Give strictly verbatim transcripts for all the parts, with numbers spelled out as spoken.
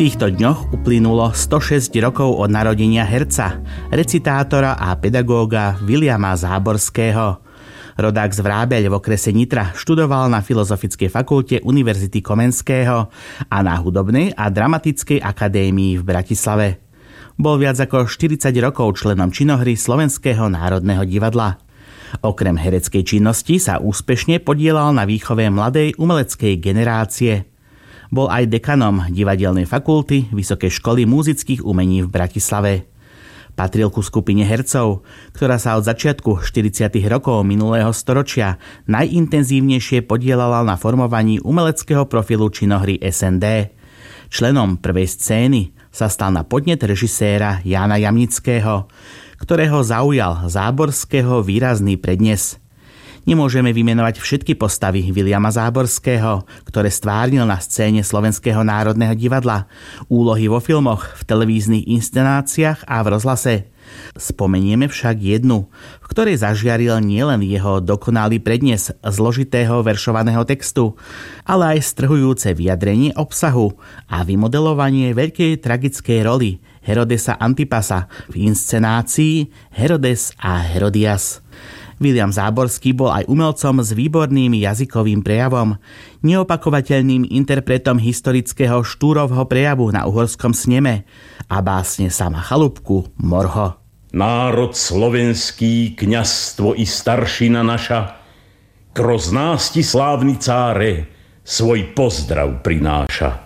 týchto dňoch uplynulo stošesť rokov od narodenia herca, recitátora a pedagóga Viliama Záborského. Rodák z Vrábeľ v okrese Nitra študoval na Filozofickej fakulte Univerzity Komenského a na Hudobnej a dramatickej akadémii v Bratislave. Bol viac ako štyridsať rokov členom činohry Slovenského národného divadla. Okrem hereckej činnosti sa úspešne podieľal na výchove mladej umeleckej generácie. Bol aj dekanom Divadelnej fakulty Vysokej školy múzických umení v Bratislave. Patril ku skupine hercov, ktorá sa od začiatku štyridsiatych rokov minulého storočia najintenzívnejšie podieľala na formovaní umeleckého profilu činohry es en dé. Členom prvej scény sa stal na podnet režiséra Jána Jamnického, ktorého zaujal Záborského výrazný prednes. Nemôžeme vymenovať všetky postavy Viliama Záborského, ktoré stvárnil na scéne Slovenského národného divadla, úlohy vo filmoch, v televíznych inscenáciách a v rozhlase. Spomenieme však jednu, v ktorej zažiaril nielen jeho dokonalý prednes zložitého veršovaného textu, ale aj strhujúce vyjadrenie obsahu a vymodelovanie veľkej tragickej roli Herodesa Antipasa v inscenácii Herodes a Herodias. Viliam Záborský bol aj umelcom s výborným jazykovým prejavom, neopakovateľným interpretom historického Štúrovho prejavu na uhorskom sneme a básne Sama Chalúbku Morho. Národ slovenský, kňazstvo i staršina naša, kroz násti slávny cáre svoj pozdrav prináša.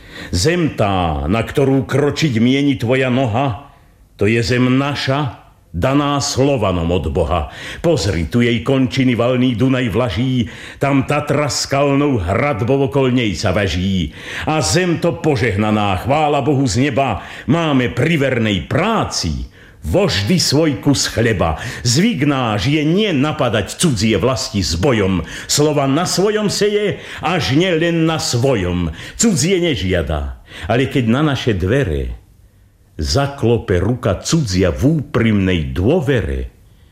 Zem tá, na ktorú kročiť mieni tvoja noha, to je zem naša, daná Slovanom od Boha. Pozri, tu jej končiny valný Dunaj vlaží, tam Tatra skalnou hradbou okol nej sa važí. A zem to požehnaná, chvála Bohu z neba, máme pri vernej práci voždy svoj kus chleba. Zvyk náš je nie napadať cudzie vlasti s bojom. Slova na svojom seje, až nie len na svojom. Cudzie nežiada, ale keď na naše dvere zaklope ruka cudzia v úprimnej dôvere,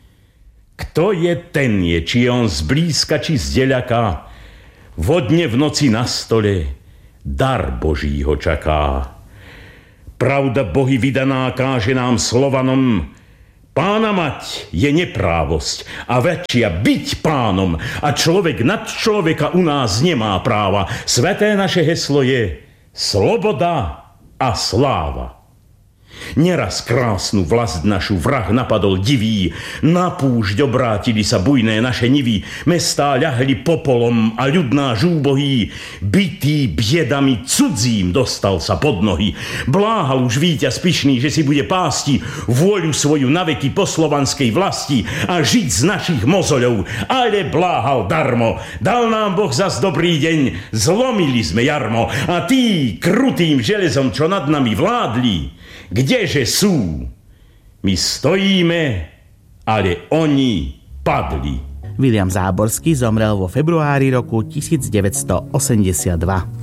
kto je ten je, či je on zblízka, či zdeľaka, vodne v noci na stole dar Boží ho čaká. Pravda Bohy vydaná káže nám Slovanom, pána mať je neprávosť a väčšia byť pánom a človek nad človeka u nás nemá práva. Sveté naše heslo je sloboda a sláva. Neraz krásnu vlast našu vrah napadol divý, na púšť obrátili sa bujné naše nivy, mestá ľahli popolom a ľud náš úbohý, bitý biedami cudzím dostal sa pod nohy. Bláhal už víťaz pyšný, že si bude pásti vôľu svoju naveky po slovanskej vlasti a žiť z našich mozoľov, ale bláhal darmo. Dal nám Boh zas dobrý deň, zlomili sme jarmo a tí krutým železom, čo nad nami vládli, kdeže sú? My stojíme, ale oni padli. Viliam Záborský zomrel vo februári roku devätnásťstoosemdesiatdva.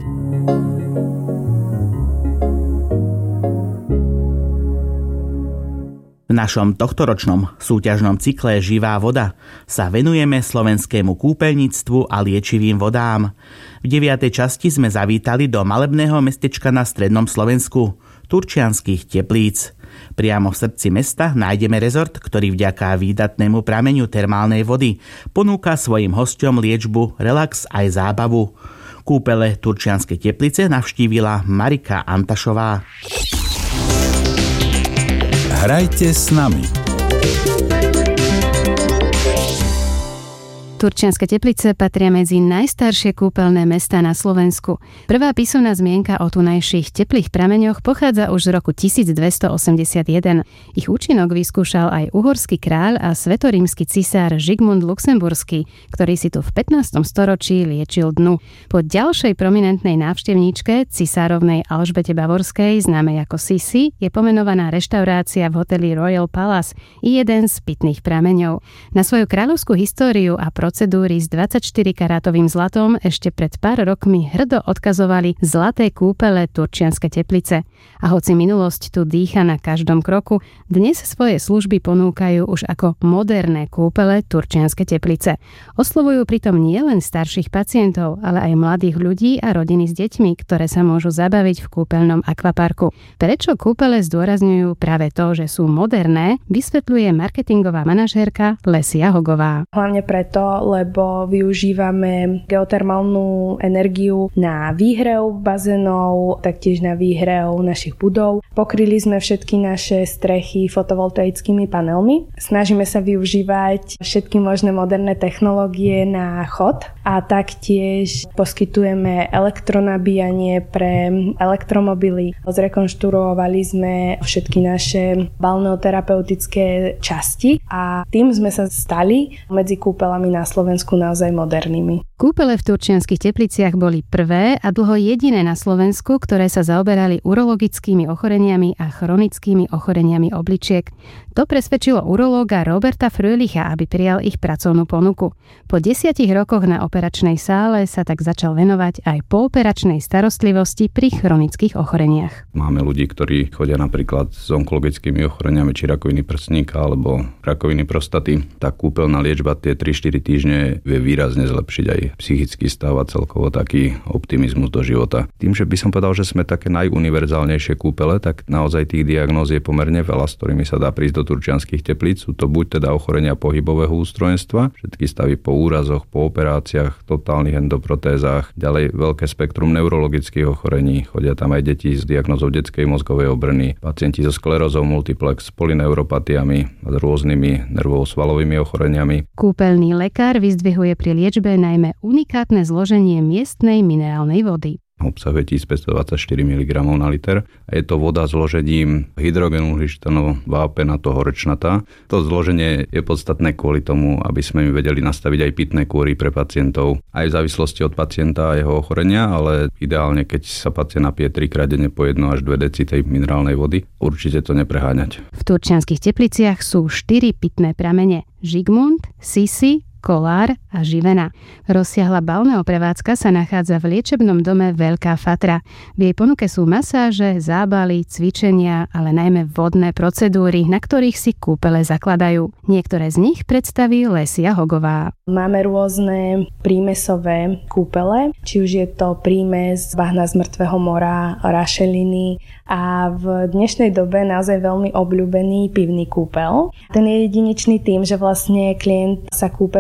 V našom tohtoročnom súťažnom cykle Živá voda sa venujeme slovenskému kúpeľníctvu a liečivým vodám. V deviatej časti sme zavítali do malebného mestečka na strednom Slovensku, Turčianskych Teplíc. Priamo v srdci mesta nájdeme rezort, ktorý vďaka výdatnému prameňu termálnej vody ponúka svojim hosťom liečbu, relax aj zábavu. Kúpele Turčianske Teplice navštívila Marika Antašová. Hrajte s nami. Turčianske Teplice patria medzi najstaršie kúpeľné mestá na Slovensku. Prvá písomná zmienka o tunajších teplých prameňoch pochádza už z roku tisícdvestoosemdesiatjeden. Ich účinok vyskúšal aj uhorský kráľ a svetorímsky cisár Žigmund Luxemburský, ktorý si tu v pätnástom storočí liečil dnu. Po ďalšej prominentnej návštevníčke, cisárovnej Alžbete Bavorskej, známej ako Sisi, je pomenovaná reštaurácia v hoteli Royal Palace i jeden z pitných prameňov. Na svoju kráľovskú históriu a procedúry s dvadsaťštyri karátovým zlatom ešte pred pár rokmi hrdo odkazovali zlaté kúpele Turčianske Teplice. A hoci minulosť tu dýcha na každom kroku, dnes svoje služby ponúkajú už ako moderné kúpele Turčianske Teplice. Oslovujú pritom nielen starších pacientov, ale aj mladých ľudí a rodiny s deťmi, ktoré sa môžu zabaviť v kúpeľnom akvaparku. Prečo kúpele zdôrazňujú práve to, že sú moderné, vysvetľuje marketingová manažérka Lesia Hogová. Hlavne preto, lebo využívame geotermálnu energiu na výhrev bazénov, taktiež na výhrev našich budov. Pokryli sme všetky naše strechy fotovoltaickými panelmi. Snažíme sa využívať všetky možné moderné technológie na chod a taktiež poskytujeme elektronabíjanie pre elektromobily. Zrekonštruovali sme všetky naše balneoterapeutické časti a tým sme sa stali medzi kúpeľami na Slovensku naozaj modernými. Kúpele v Turčianskych Tepliciach boli prvé a dlho jediné na Slovensku, ktoré sa zaoberali urologickými ochoreniami a chronickými ochoreniami obličiek. To presvedčilo urológa Roberta Fröhlicha, aby prijal ich pracovnú ponuku. Po desiatich rokoch na operačnej sále sa tak začal venovať aj pooperačnej starostlivosti pri chronických ochoreniach. Máme ľudí, ktorí chodia napríklad s onkologickými ochoreniami, či rakoviny prsníka alebo rakoviny prostaty. Tá kúpeľná liečba tie tri štyri týždne vie výrazne zlepšiť aj psychický stav a celkovo taký optimizmus do života. Tým, že by som povedal, že sme také najuniverzálnejšie kúpele, tak naozaj tých diagnóz je pomerne veľa, s ktorými sa dá prísť do Turčianskych Teplíc. Sú to buď teda ochorenia pohybového ústrojenstva, všetky stavy po úrazoch, po operáciách, totálnych endoprotézach, ďalej veľké spektrum neurologických ochorení. Chodia tam aj deti s diagnózou detskej mozgovej obrny, pacienti so sklerózou multiplex, s polyneuropatiami a s rôznymi nervovo-svalovými ochoreniami. Kúpeľný lekár vyzdvihuje pri liečbe najmä unikátne zloženie miestnej minerálnej vody. Obsahuje tisícpäťstodvadsaťštyri miligramov na liter a je to voda zložením hydrogenuhličitanu, vápenatého horečnatá. To zloženie je podstatné kvôli tomu, aby sme im vedeli nastaviť aj pitné kúry pre pacientov, aj v závislosti od pacienta a jeho ochorenia, ale ideálne, keď sa pacient napije trikrát denne po jedno až dve deci tej minerálnej vody, určite to nepreháňať. V Turčianskych Tepliciach sú štyri pitné pramene: Žigmund, Sisi, Kolár a Živena. Rozsiahla balneoprevádzka sa nachádza v liečebnom dome Veľká Fatra. V jej ponuke sú masáže, zábaly, cvičenia, ale najmä vodné procedúry, na ktorých si kúpele zakladajú. Niektoré z nich predstaví Lesia Hogová. Máme rôzne prímesové kúpele, či už je to prímes bahna z mŕtvého mora, rašeliny a v dnešnej dobe naozaj veľmi obľúbený pivný kúpel. Ten je jedinečný tým, že vlastne klient sa kúpe